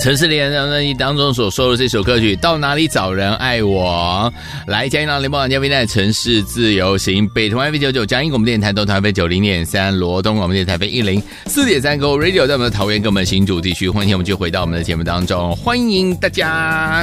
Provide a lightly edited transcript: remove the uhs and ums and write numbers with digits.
城市猎人专辑当中所收录这首歌曲《到哪里找人爱我》。来，嘉义联播网嘉宾在城市自由行，北投 FM99 嘉义广播电台，东台 FM90.3，罗东广播电台 FM104.3Go Radio， 在我们的桃园跟我们新竹地区。欢迎我们就回到我们的节目当中，欢迎大家。